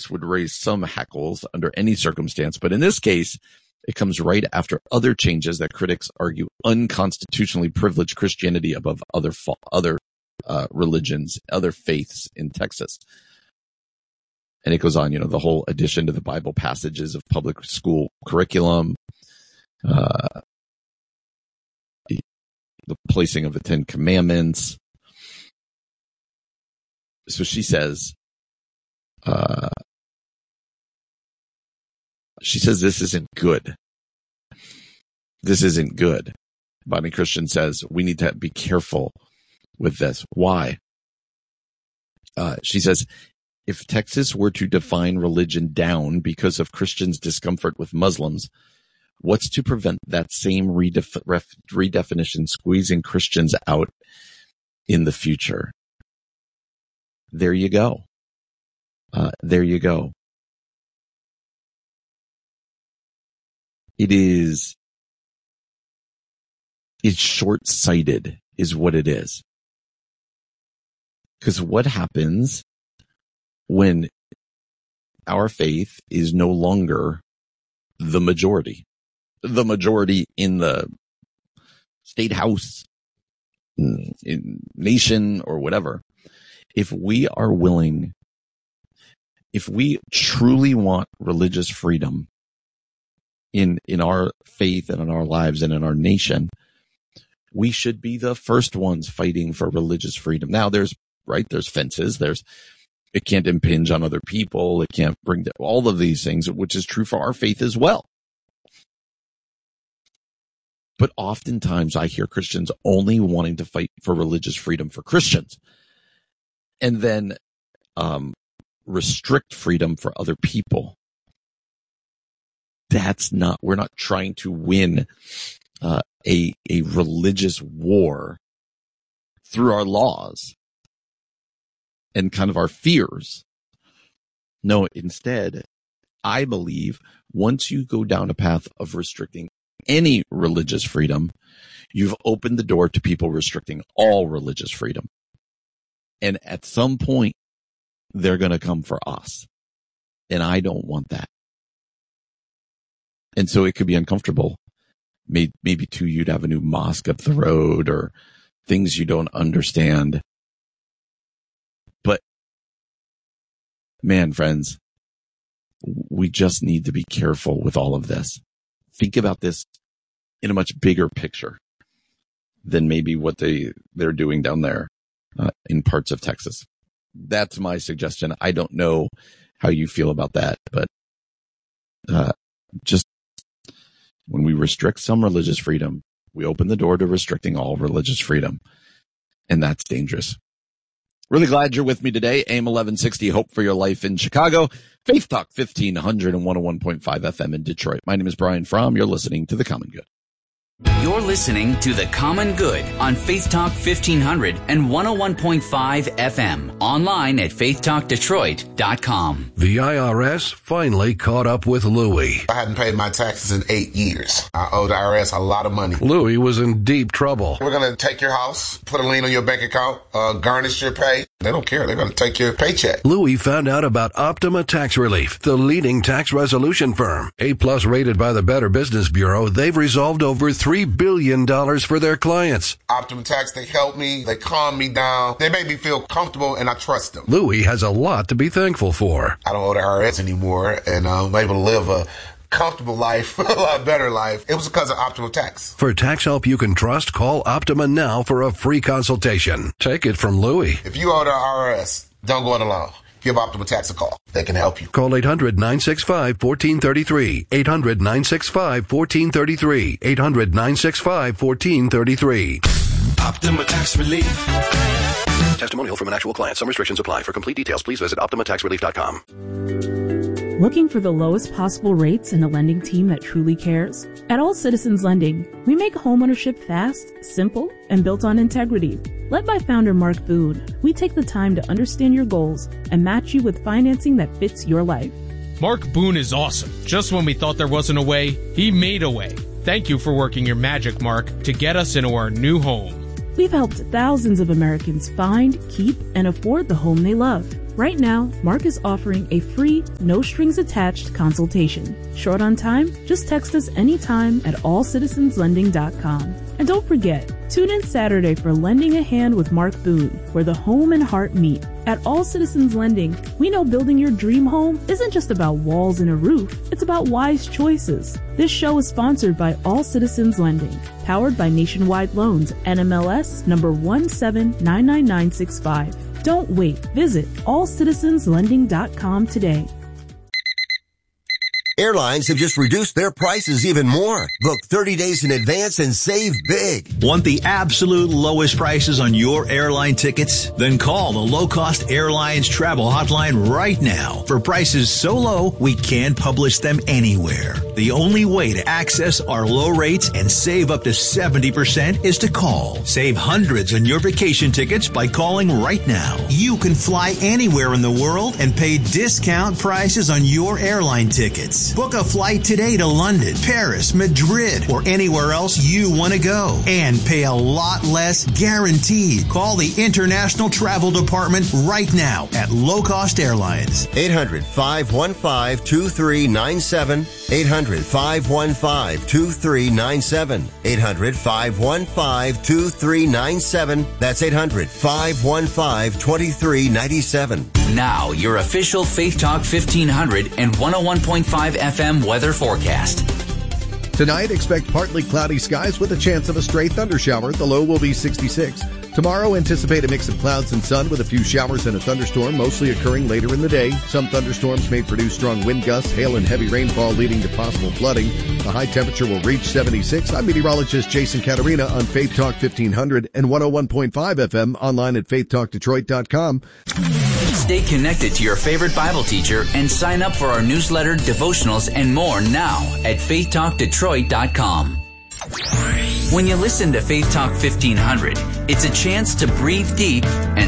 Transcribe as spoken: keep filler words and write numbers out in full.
this would raise some hackles under any circumstance, but in this case, it comes right after other changes that critics argue unconstitutionally privilege Christianity above other fa- other uh, religions, other faiths in Texas. And it goes on, you know, the whole addition to the Bible passages of public school curriculum, uh, the, the placing of the Ten Commandments. So she says, uh, she says this isn't good. This isn't good. Bonnie Christian says we need to be careful with this. Why? Uh, she says, if Texas were to define religion down because of Christians' discomfort with Muslims, what's to prevent that same redef- ref- redefinition squeezing Christians out in the future? There you go. Uh, there you go. It is, it's short-sighted is what it is. Because what happens when our faith is no longer the majority? The majority in the state house, in nation, or whatever. If we are willing, if we truly want religious freedom in, in our faith and in our lives and in our nation, we should be the first ones fighting for religious freedom. Now there's, right, there's fences, there's, it can't impinge on other people, it can't bring to, all of these things, which is true for our faith as well. But oftentimes I hear Christians only wanting to fight for religious freedom for Christians, and then um, restrict freedom for other people. That's not, we're not trying to win uh, a a religious war through our laws and kind of our fears. No, instead, I believe once you go down a path of restricting any religious freedom, you've opened the door to people restricting all religious freedom. And at some point, they're going to come for us. And I don't want that. And so it could be uncomfortable. Maybe, maybe too, you'd have a new mosque up the road or things you don't understand. But man, friends, we just need to be careful with all of this. Think about this in a much bigger picture than maybe what they, they're doing down there uh, in parts of Texas. That's my suggestion. I don't know how you feel about that, but uh, just when we restrict some religious freedom, we open the door to restricting all religious freedom. And that's dangerous. Really glad you're with me today. A M eleven sixty, Hope for Your Life in Chicago. Faith Talk fifteen hundred and one oh one point five F M in Detroit. My name is Brian Fromm. You're listening to The Common Good. You're listening to The Common Good on Faith Talk fifteen hundred and one oh one point five F M. Online at faith talk detroit dot com. The I R S finally caught up with Louie. I hadn't paid my taxes in eight years. I owed the I R S a lot of money. Louie was in deep trouble. We're going to take your house, put a lien on your bank account, uh, garnish your pay. They don't care. They're going to take your paycheck. Louie found out about Optima Tax Relief, the leading tax resolution firm. A-plus rated by the Better Business Bureau, they've resolved over three billion dollars for their clients. Optima Tax, they help me. They calm me down. They make me feel comfortable, and I trust them. Louie has a lot to be thankful for. I don't owe the I R S anymore, and I'm able to live a comfortable life, a lot better life. It was because of Optima Tax. For tax help you can trust, call Optima now for a free consultation. Take it from Louie. If you owe the I R S, don't go it alone. Give Optima Tax a call. They can help you. Call eight hundred nine six five one four three three. eight hundred nine six five one four three three. eight hundred nine six five one four three three. Optima Tax Relief. Testimonial from an actual client. Some restrictions apply. For complete details, please visit optima tax relief dot com. Looking for the lowest possible rates and a lending team that truly cares? At All Citizens Lending, we make homeownership fast, simple, and built on integrity. Led by founder Mark Boone, we take the time to understand your goals and match you with financing that fits your life. Mark Boone is awesome. Just when we thought there wasn't a way, he made a way. Thank you for working your magic, Mark, to get us into our new home. We've helped thousands of Americans find, keep, and afford the home they love. Right now, Mark is offering a free, no-strings-attached consultation. Short on time? Just text us anytime at all citizens lending dot com. And don't forget, tune in Saturday for Lending a Hand with Mark Boone, where the home and heart meet. At All Citizens Lending, we know building your dream home isn't just about walls and a roof, it's about wise choices. This show is sponsored by All Citizens Lending, powered by Nationwide Loans, N M L S number one seven nine nine nine six five. Don't wait. Visit all citizens lending dot com today. Airlines have just reduced their prices even more. Book thirty days in advance and save big. Want the absolute lowest prices on your airline tickets? Then call the Low Cost Airlines Travel Hotline right now for prices so low we can't publish them anywhere. The only way to access our low rates and save up to seventy percent is to call. Save hundreds on your vacation tickets by calling right now. You can fly anywhere in the world and pay discount prices on your airline tickets. Book a flight today to London, Paris, Madrid, or anywhere else you want to go. And pay a lot less guaranteed. Call the International Travel Department right now at Low Cost Airlines. eight hundred, five one five, two three nine seven. eight hundred, five one five, two three nine seven. eight hundred, five one five, two three nine seven. That's eight hundred, five one five, two three nine seven. Now, your official Faith Talk fifteen hundred and one oh one point five F M weather forecast. Tonight, expect partly cloudy skies with a chance of a stray thundershower. The low will be sixty-six. Tomorrow, anticipate a mix of clouds and sun with a few showers and a thunderstorm, mostly occurring later in the day. Some thunderstorms may produce strong wind gusts, hail, and heavy rainfall, leading to possible flooding. The high temperature will reach seventy-six. I'm meteorologist Jason Caterina on Faith Talk fifteen hundred and one oh one point five F M, online at faith talk detroit dot com. Stay connected to your favorite Bible teacher and sign up for our newsletter, devotionals, and more now at faith talk detroit dot com. When you listen to Faith Talk fifteen hundred, it's a chance to breathe deep and